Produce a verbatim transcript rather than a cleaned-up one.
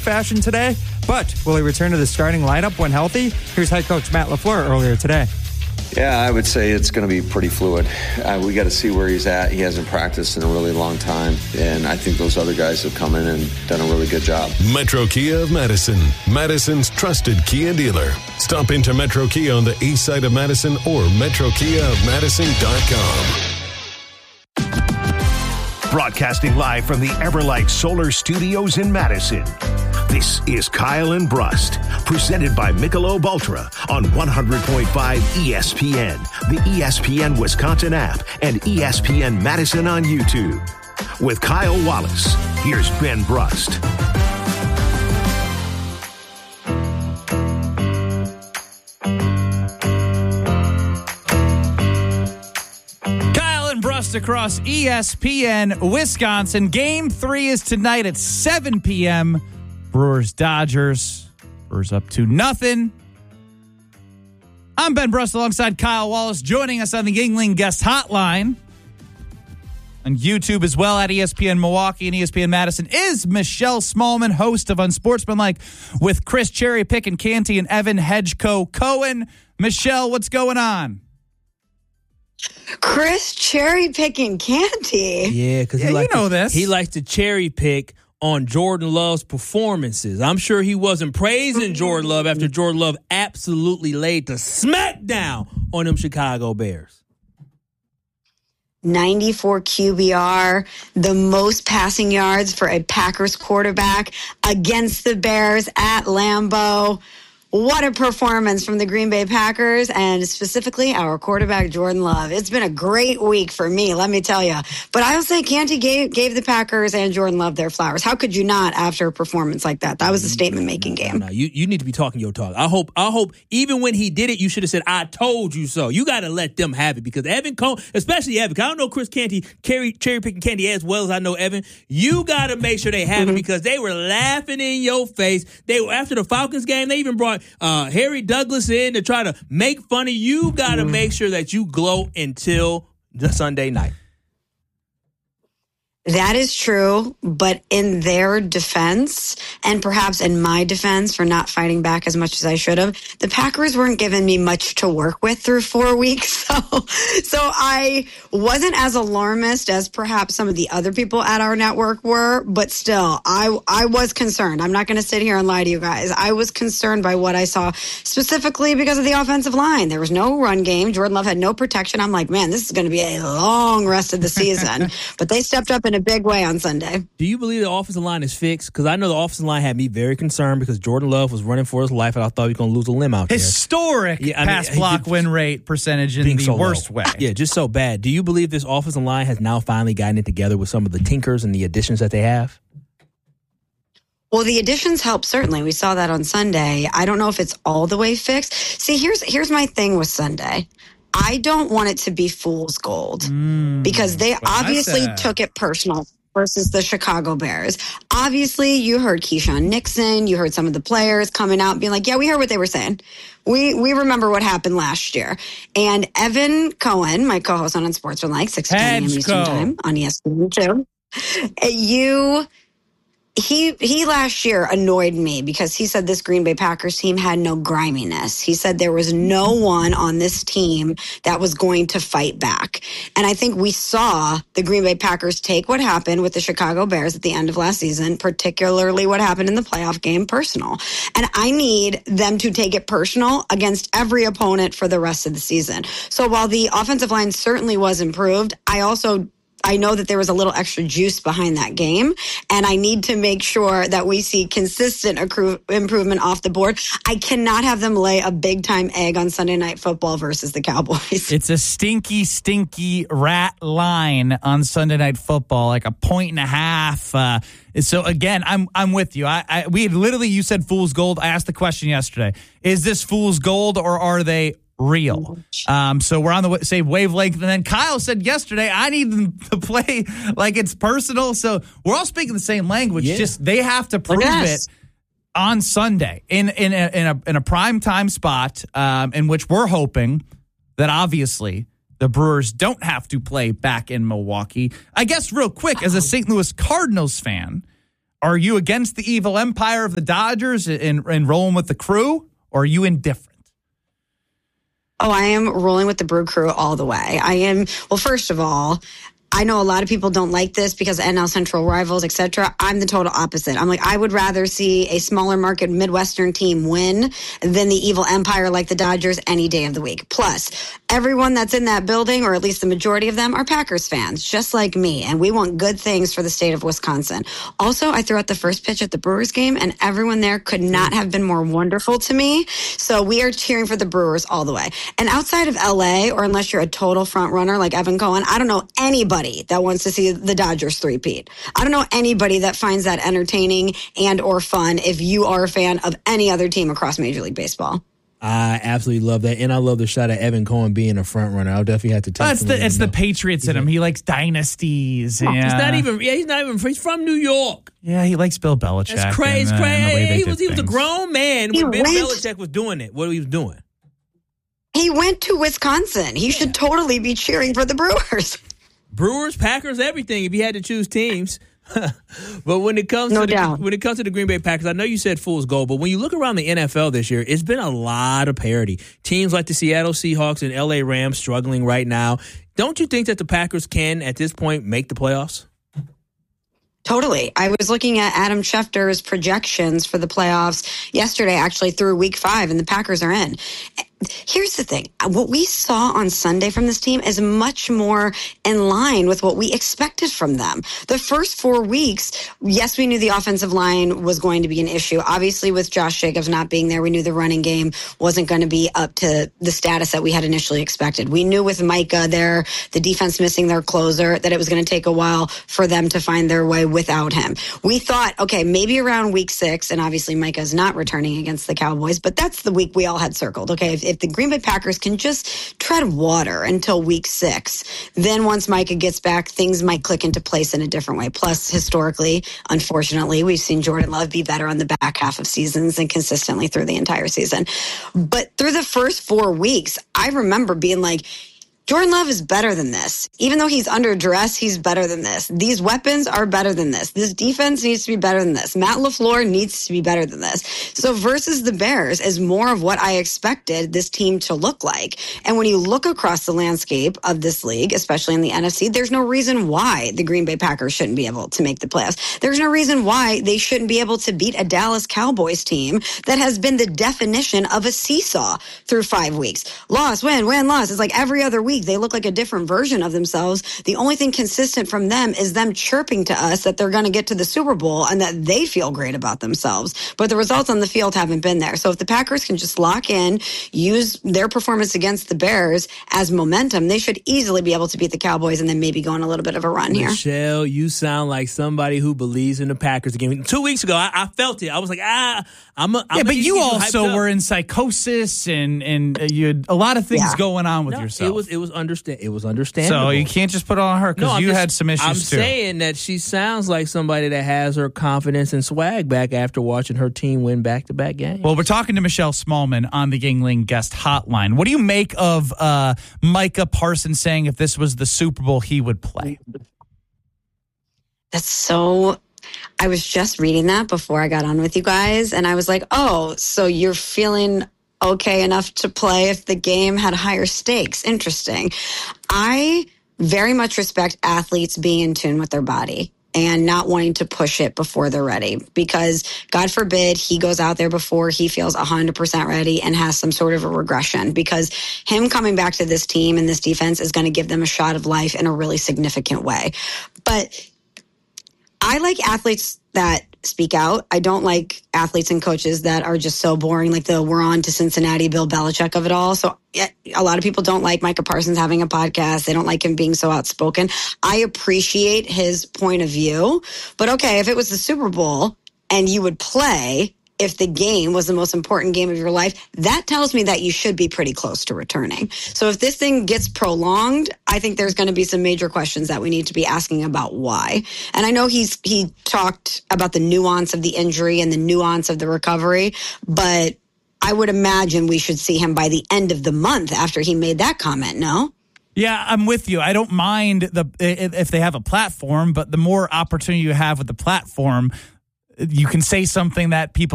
fashion today, but will he return to the starting lineup when healthy? Here's head coach Matt LaFleur earlier today. Yeah, I would say it's going to be pretty fluid. Uh, we got to see where he's at. He hasn't practiced in a really long time, and I think those other guys have come in and done a really good job. Metro Kia of Madison, Madison's trusted Kia dealer. Stop into Metro Kia on the east side of Madison or metro kia of madison dot com. Broadcasting live from the Everlight Solar Studios in Madison. This is Kyle and Brust, presented by Michelob Ultra on one hundred point five E S P N, the E S P N Wisconsin app, and E S P N Madison on YouTube. With Kyle Wallace, here's Ben Brust. Kyle and Brust across E S P N Wisconsin. Game three is tonight at seven p.m. Brewers, Dodgers. Brewers up to nothing. I'm Ben Brust alongside Kyle Wallace, joining us on the Yuengling Guest Hotline. On YouTube as well at E S P N Milwaukee and E S P N Madison is Michelle Smallman, host of Unsportsmanlike with Chris Cherry Pick and Canty and Evan Hedgeco Cohen. Michelle, what's going on? Chris Cherry Picking Canty. Yeah, because yeah, he, like you know to, this. he likes to cherry pick on Jordan Love's performances. I'm sure he wasn't praising Jordan Love after Jordan Love absolutely laid the smackdown on them Chicago Bears. ninety-four Q B R, the most passing yards for a Packers quarterback against the Bears at Lambeau. What a performance from the Green Bay Packers and specifically our quarterback, Jordan Love. It's been a great week for me, let me tell you. But I'll say Canty gave, gave the Packers and Jordan Love their flowers. How could you not after a performance like that? That was a statement-making game. No, no, you, you need to be talking your talk. I hope, I hope even when he did it, you should have said, I told you so. You got to let them have it because Evan Cohen, especially Evan, I don't know Chris Canty, cherry, cherry picking Canty as well as I know Evan. You got to make sure they have mm-hmm. it because they were laughing in your face. They were after the Falcons game, they even brought Uh, Harry Douglas in to try to make fun of you. Got to mm. make sure that you glow until the Sunday night. That is true, but in their defense, and perhaps in my defense for not fighting back as much as I should have, the Packers weren't giving me much to work with through four weeks. So, so I wasn't as alarmist as perhaps some of the other people at our network were, but still, I, I was concerned. I'm not going to sit here and lie to you guys. I was concerned by what I saw, specifically because of the offensive line. There was no run game. Jordan Love had no protection. I'm like, man, this is going to be a long rest of the season. But they stepped up in a big way on Sunday. Do you believe the offensive line is fixed? Because I know the offensive line had me very concerned because Jordan Love was running for his life and I thought he was going to lose a limb out there. Historic yeah, I mean, pass block just, win rate percentage in the so worst low. way. Yeah, just so bad. Do you believe this offensive line has now finally gotten it together with some of the tinkers and the additions that they have? Well, the additions help, certainly. We saw that on Sunday. I don't know if it's all the way fixed. See, here's here's my thing with Sunday. I don't want it to be fool's gold mm, because they obviously took it personal versus the Chicago Bears. Obviously, you heard Keyshawn Nixon. You heard some of the players coming out being like, yeah, we heard what they were saying. We we remember what happened last year. And Evan Cohen, my co-host on Unsportsmanlike, six to ten a.m. Eastern Time on E S P N two. You... He he last year annoyed me because he said this Green Bay Packers team had no griminess. He said there was no one on this team that was going to fight back. And I think we saw the Green Bay Packers take what happened with the Chicago Bears at the end of last season, particularly what happened in the playoff game, personal. And I need them to take it personal against every opponent for the rest of the season. So while the offensive line certainly was improved, I also I know that there was a little extra juice behind that game, and I need to make sure that we see consistent accru- improvement off the board. I cannot have them lay a big-time egg on Sunday Night Football versus the Cowboys. It's a stinky, stinky rat line on Sunday Night Football, like a point and a half. Uh, so, again, I'm I'm with you. I, I we had literally, you said fool's gold. I asked the question yesterday. Is this fool's gold, or are they real? Um, so we're on the same wavelength. And then Kyle said yesterday, I need them to play like it's personal. So we're all speaking the same language. Yeah. Just they have to prove it on Sunday in in a, in a in a prime time spot, um, in which we're hoping that obviously the Brewers don't have to play back in Milwaukee. I guess real quick, as a Saint Louis Cardinals fan, Are you against the evil empire of the Dodgers and, and rolling with the crew, or are you indifferent? Oh, I am rolling with the Brew Crew all the way. I am, well, first of all, I know a lot of people don't like this because N L Central rivals, et cetera. I'm the total opposite. I'm like, I would rather see a smaller market Midwestern team win than the evil empire like the Dodgers any day of the week. Plus, everyone that's in that building, or at least the majority of them, are Packers fans, just like me. And we want good things for the state of Wisconsin. Also, I threw out the first pitch at the Brewers game, and everyone there could not have been more wonderful to me. So we are cheering for the Brewers all the way. And outside of L A, or unless you're a total front runner like Evan Cohen, I don't know anybody that wants to see the Dodgers three-peat. I don't know anybody that finds that entertaining and or fun if you are a fan of any other team across Major League Baseball. I absolutely love that, and I love the shot of Evan Cohen being a front runner. I'll definitely have to take. That's the it's the Patriots in him. He likes dynasties. Yeah. He's not even. Yeah, he's not even. He's from New York. Yeah, he likes Bill Belichick. That's crazy. And, uh, crazy. and the way they he was did he was a things. grown man when He Bill went- Belichick was doing it. What he was doing. He went to Wisconsin. He should totally be cheering for the Brewers. Brewers, Packers, everything. If you had to choose teams, but when it comes No to the, doubt. when it comes to the Green Bay Packers, I know you said fool's gold, but when you look around the N F L this year, it's been a lot of parity. Teams like the Seattle Seahawks and L A Rams struggling right now. Don't you think that the Packers can, at this point, make the playoffs? Totally. I was looking at Adam Schefter's projections for the playoffs yesterday, actually through week five, and the Packers are in. Here's the thing. What we saw on Sunday from this team is much more in line with what we expected from them. The first four weeks, yes, we knew the offensive line was going to be an issue. Obviously, with Josh Jacobs not being there, we knew the running game wasn't going to be up to the status that we had initially expected. We knew with Micah there, the defense missing their closer, that it was going to take a while for them to find their way without him. We thought, okay, maybe around week six, and obviously Micah's not returning against the Cowboys, but that's the week we all had circled. Okay, if, if the Green Bay Packers can just tread water until week six, then once Micah gets back, things might click into place in a different way. Plus, historically, unfortunately, we've seen Jordan Love be better on the back half of seasons than consistently through the entire season. But through the first four weeks, I remember being like, Jordan Love is better than this. Even though he's under duress, he's better than this. These weapons are better than this. This defense needs to be better than this. Matt LaFleur needs to be better than this. So versus the Bears is more of what I expected this team to look like. And when you look across the landscape of this league, especially in the N F C, there's no reason why the Green Bay Packers shouldn't be able to make the playoffs. There's no reason why they shouldn't be able to beat a Dallas Cowboys team that has been the definition of a seesaw through five weeks. Loss, win, win, loss. It's like every other week. They look like a different version of themselves. The only thing consistent from them is them chirping to us that they're going to get to the Super Bowl and that they feel great about themselves. But the results on the field haven't been there. So if the Packers can just lock in, use their performance against the Bears as momentum, they should easily be able to beat the Cowboys and then maybe go on a little bit of a run here. Michelle, you sound like somebody who believes in the Packers again. Two weeks ago, I, I felt it. I was like, ah, I'm a, I'm Yeah, but a, you hyped also up. were in psychosis and and uh, you had a lot of things Yeah. going on with No, yourself. It was it was understand it was understandable. so you can't just put it on her because No, I'm you just- had some issues I'm too. saying that she sounds like somebody that has her confidence and swag back after watching her team win back-to-back games. Well, we're talking to Michelle Smallman on the Yingling guest hotline. What do you make of uh, Micah Parsons saying if this was the Super Bowl, he would play? That's so... I was just reading that before I got on with you guys, and I was like, oh, so you're feeling okay enough to play if the game had higher stakes. Interesting. I very much respect athletes being in tune with their body and not wanting to push it before they're ready, because God forbid he goes out there before he feels one hundred percent ready and has some sort of a regression, because him coming back to this team and this defense is going to give them a shot of life in a really significant way. But I like athletes that speak out. I don't like athletes and coaches that are just so boring, like the we're on to Cincinnati Bill Belichick of it all. So yeah, a lot of people don't like Micah Parsons having a podcast. They don't like him being so outspoken. I appreciate his point of view. But okay, if it was the Super Bowl and you would play if the game was the most important game of your life, that tells me that you should be pretty close to returning. So if this thing gets prolonged, I think there's going to be some major questions that we need to be asking about why. And I know he's he talked about the nuance of the injury and the nuance of the recovery, but I would imagine we should see him by the end of the month after he made that comment, no? Yeah, I'm with you. I don't mind the if they have a platform, but the more opportunity you have with the platform, you can say something that people